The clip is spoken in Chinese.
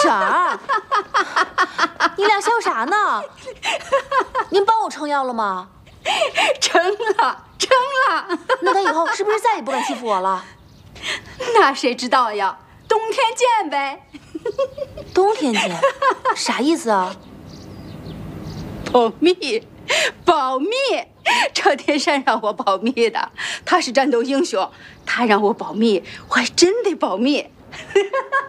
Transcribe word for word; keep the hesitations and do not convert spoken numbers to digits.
婶儿，你俩笑啥呢？您帮我撑腰了吗？ 成了，成了。 那他以后是不是再也不敢欺负我了？ 那谁知道呀？冬天见呗。 冬天见，啥意思啊？ 保密，保密。这天山让我保密的，他是战斗英雄，他让我保密，我还真得保密。